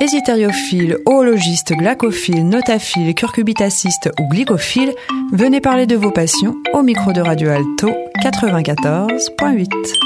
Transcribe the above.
Hésitériophile, oologiste, glaucophile, notaphile, curcubitaciste ou glycophile, venez parler de vos passions au micro de Radio Alto 94.8.